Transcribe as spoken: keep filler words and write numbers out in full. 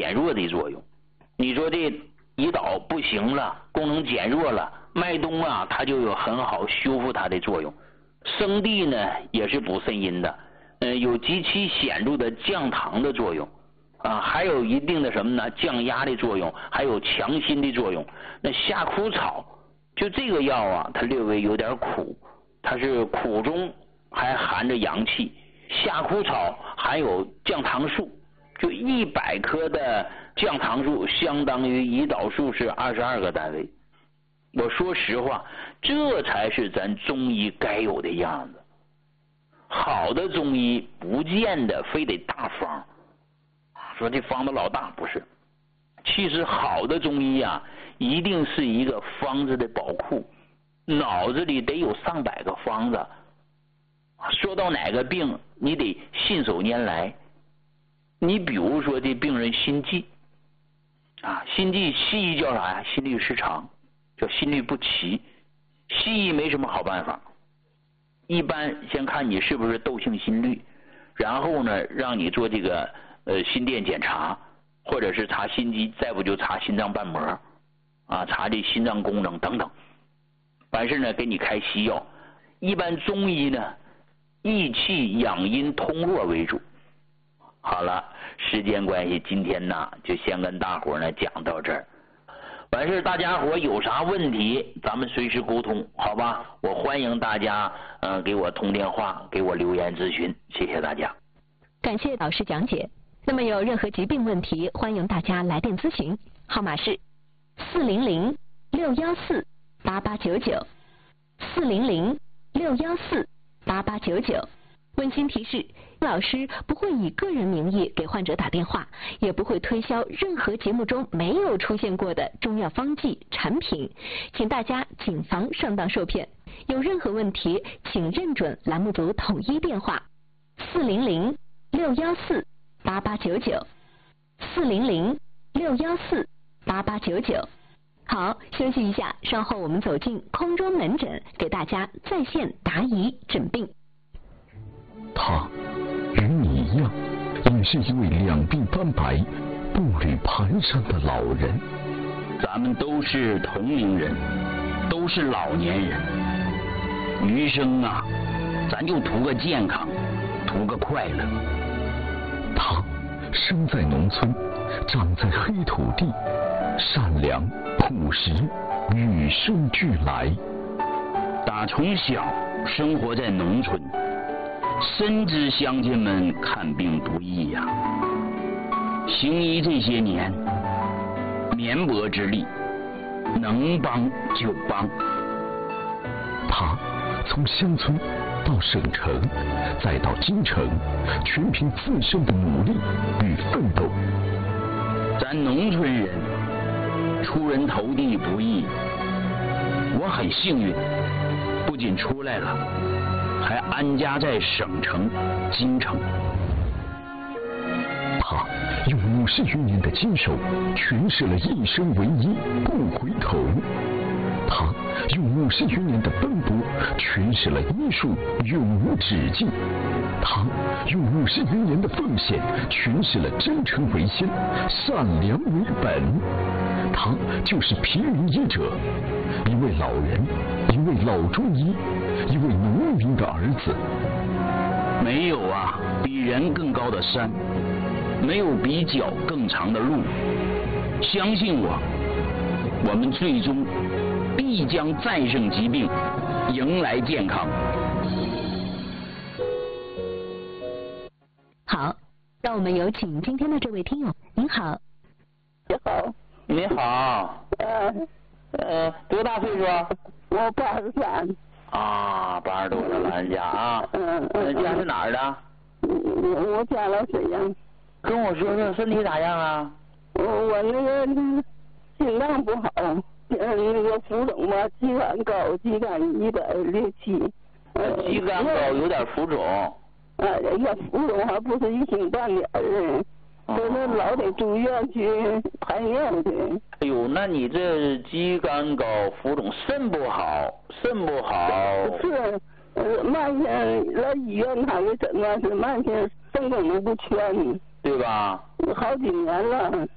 减弱的作用。你说这胰岛不行了，功能减弱了，麦冬啊它就有很好修复它的作用。生地呢也是补肾阴的，呃，有极其显著的降糖的作用啊，还有一定的什么呢？降压的作用，还有强心的作用。那夏枯草就这个药啊，它略微有点苦，它是苦中还含着阳气。夏枯草含有降糖素，就一百克的降糖素相当于胰岛素是二十二个单位。我说实话，这才是咱中医该有的样子。好的中医不见得非得大方，说这方子老大，不是。其实好的中医啊，一定是一个方子的宝库，脑子里得有上百个方子。说到哪个病，你得信手拈来。你比如说这病人心悸啊，心悸西医叫啥呀？心律失常，叫心律不齐。西医没什么好办法，一般先看你是不是窦性心律，然后呢让你做这个呃心电检查，或者是查心肌，再不就查心脏瓣膜啊，查这心脏功能等等。完事呢给你开西药。一般中医呢益气养阴通络为主。好了，时间关系，今天呢就先跟大伙呢讲到这儿。完事大家伙有啥问题，咱们随时沟通，好吧？我欢迎大家呃给我通电话，给我留言咨询，谢谢大家。 感谢老师讲解。那么有任何疾病问题，欢迎大家来电咨询，号码是四零零六幺四八八九九，四零零六幺四八八九九。温馨提示，老师不会以个人名义给患者打电话，也不会推销任何节目中没有出现过的中药方剂产品，请大家谨防上当受骗。有任何问题，请认准栏目组统一电话四零零六幺四八八九九，四零零六幺四八八九九。好，休息一下，稍后我们走进空中门诊，给大家在线答疑诊病。 他与你一样，也是一位两鬓斑白、步履蹒跚的老人。 咱们都是同龄人，都是老年人，余生啊，咱就图个健康，图个快乐。 他生在农村，长在黑土地，善良朴实，与生俱来。 打从小生活在农村，深知乡亲们看病不易呀、啊。行医这些年，绵薄之力，能帮就帮。 他从乡村到省城，再到京城，全凭自身的努力与奋斗。 咱农村人出人头地不易，我很幸运，不仅出来了，还安家在省城京城。 他用五十余年的坚守诠释了一生为一不回头，他用五十余年的奔波诠释了医术永无止境，他用五十余年的奉献诠释了真诚为先，善良为本。他就是平民医者，一位老人，一位老中医，一位农民的儿子。 没有啊比人更高的山，没有比脚更长的路。相信我，我们最终必将战胜疾病，迎来健康。 好，让我们有请今天的这位听友。您好。 你好。 你好。 呃呃，多大岁数？ 我八十三。 啊，八十多了，老人家啊。 嗯嗯。 家是哪儿的？ 我我家老沈阳。 跟我说说身体咋样啊？ 我我那个心脏不好，呃那个浮肿吧，肌酐高，肌酐一百六七。 呃，肌酐高有点浮肿。 啊，要浮肿还不是一星半点儿，都是老得住院去排尿去。 哎呦，那你这肌酐高、浮肿，肾不好，肾不好。 是，呃，慢性来医院他给诊断是慢性肾功能不全。 对吧？ 好几年了。